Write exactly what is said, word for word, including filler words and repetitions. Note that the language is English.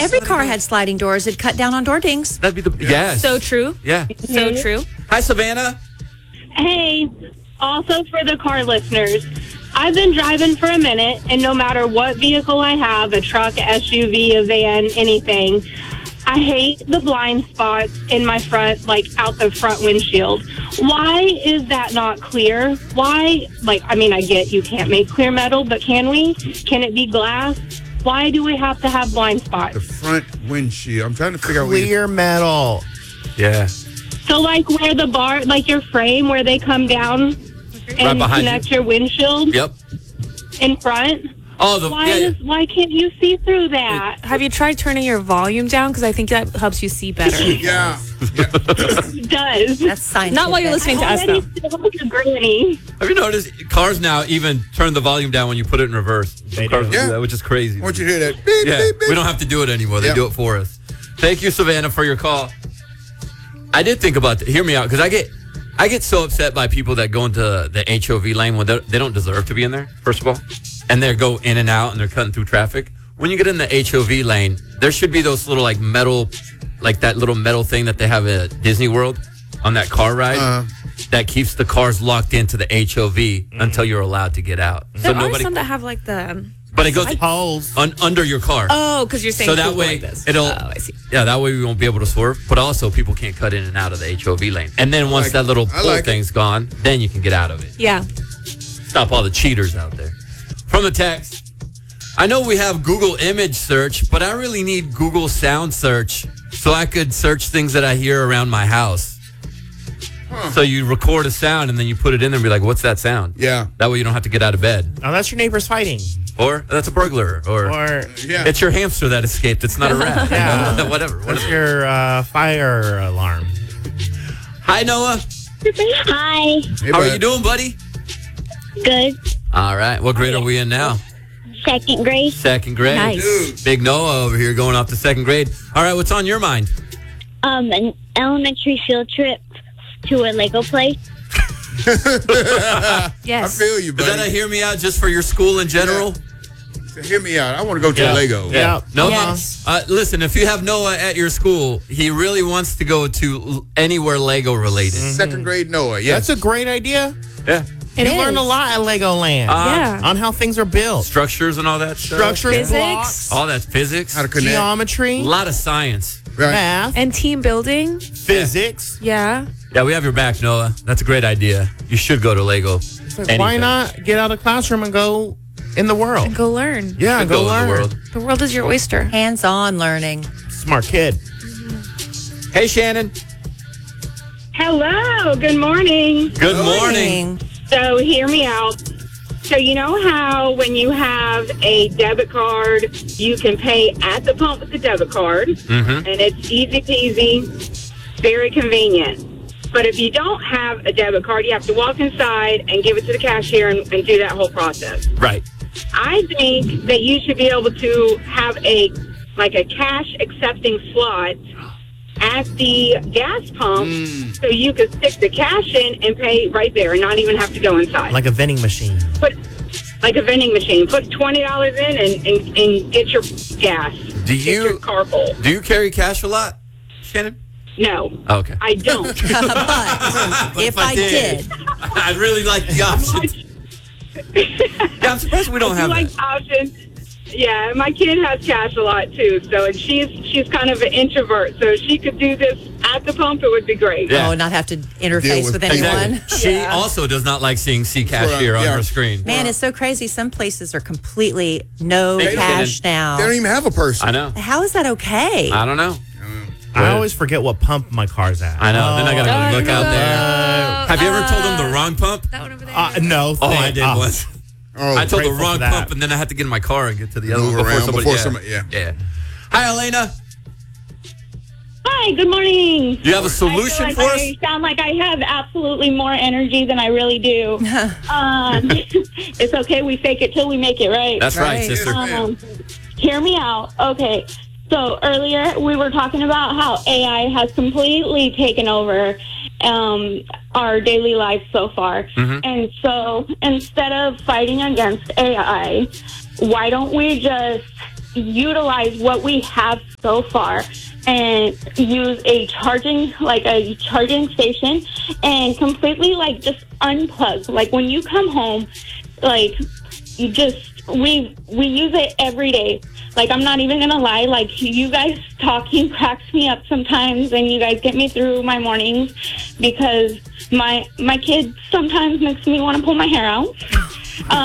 every car had sliding doors, it'd cut down on door dings. That'd be the yes. So true. Yeah. So true. Hi, Savannah. Hey, also for the car listeners, I've been driving for a minute, and no matter what vehicle I have, a truck, S U V, a van, anything, I hate the blind spots in my front, like out the front windshield. Why is that not clear? Why, like, I mean, I get you can't make clear metal, but can we? Can it be glass? Why do we have to have blind spots? The front windshield. I'm trying to figure out. Clear metal. Yeah. So, like, where the bar, like your frame, where they come down and behind connect you. your windshield Yep. in front. Oh, the Why yeah, yeah. is why can't you see through that? Have you tried turning your volume down? Because I think that helps you see better. Yeah. yeah. It does. That's scientific. Not while you're listening to us, Already though. feel like a granny. Have you noticed cars now even turn the volume down when you put it in reverse? They Cars do. do Yeah. that, which is crazy. Once you hear that, beep, Yeah, beep, beep. we don't have to do it anymore. They Yeah. do it for us. Thank you, Savannah, for your call. I did think about that. Hear me out, because I get, I get so upset by people that go into the H O V lane when they don't deserve to be in there. First of all, and they go in and out and they're cutting through traffic. When you get in the H O V lane, there should be those little like metal, like that little metal thing that they have at Disney World on that car ride Uh-huh. that keeps the cars locked into the H O V until you're allowed to get out. There are some that have like the. Um, but it goes Holes. un, under your car. oh, because you're saying So that cool way like this. it'll, Oh, I see. yeah, that way we won't be able to swerve. But also people can't cut in and out of the H O V lane. And then once like that it. little I pull like it. thing's gone, then you can get out of it. Yeah. Stop all the cheaters out there. From the text, I know we have Google image search, but I really need Google sound search so I could search things that I hear around my house. So you record a sound and then you put it in there and be like, what's that sound? Yeah. That way you don't have to get out of bed. Oh, that's your neighbors fighting. Or that's a burglar. Or, Or Yeah. it's your hamster that escaped. It's not a rat. Yeah. whatever. that's whatever. your uh, fire alarm. Hi, Noah. Hi. Hey, How are bud. you doing, buddy? Good. All right. What grade are we in now? Second grade. Second grade. Nice. Dude. Big Noah over here going off to second grade. All right. What's on your mind? Um, an elementary field trip to a Lego place. I Yes. feel you, Is buddy. that a hear me out just for your school in general? So hear me out. I want to go to a Lego. Yeah. No, Yes. uh, listen, if you have Noah at your school, he really wants to go to l- anywhere Lego related. Second grade Noah. Yeah. That's a great idea. Yeah. It you is. learn a lot at Legoland Uh, Yeah. on how things are built. Structures and all that stuff. Structures, Physics. blocks, All that physics. How to connect. A geometry, lot of science. Right. math, And team building. physics. Yeah. Yeah, we have your back, Noah. That's a great idea. You should go to Lego. It's like, why Anything. not get out of the classroom and go in the world? And go learn. Yeah, Should go, in learn. the world. The world is your oyster. Hands-on learning. Smart kid. Hey, Shannon. Hello. Good morning. Good morning. So hear me out. So you know how when you have a debit card, you can pay at the pump with the debit card, Mm-hmm. and it's easy peasy, very convenient. But if you don't have a debit card, you have to walk inside and give it to the cashier and, and do that whole process. Right. I think that you should be able to have a like a cash accepting slot at the gas pump, so you could stick the cash in and pay right there, and not even have to go inside. Like a vending machine. Put like a vending machine. Put twenty dollars in and, and, and get your gas. Do Get your you car full. do you carry cash a lot, Shannon? No, Okay. I don't. But if I did, I'd really like the option. Yeah, I'm surprised we don't I have do like that. the option. Yeah, my kid has cash a lot too. So, and she's she's kind of an introvert. So if she could do this at the pump, it would be great. Yeah. oh, not have to Deal interface with with people. anyone. Exactly. She Yeah. also does not like seeing C cashier Right, on yeah. her screen. Man, it's so crazy. Some places are completely no They- cash They don't now. even have a person. I know. How is that okay? I don't know. I always forget what pump my car's at. I know. Then I gotta Oh, go look out no. there. Have you ever told them the wrong pump? That one over there. Uh, no. Oh, thank- I did oh. once. Oh, I told the grateful wrong for that. pump, and then I had to get in my car and get to the other Move one before around somebody. before yeah. somebody- yeah. yeah. Hi, Elena. Hi, good morning. Do you have a solution I for feel us? like I sound like I have absolutely more energy than I really do. um, it's okay. We fake it till we make it, right? That's right, Right. sister. Um, hear me out. Okay. So earlier we were talking about how A I has completely taken over um, our daily life so far. Mhm. And so instead of fighting against A I, why don't we just utilize what we have so far and use a charging, like a charging station, and completely like just unplug. Like when you come home, like you just, we, we use it every day. Like, I'm not even going to lie. Like, you guys talking cracks me up sometimes, and you guys get me through my mornings because my my kid sometimes makes me want to pull my hair out. Um,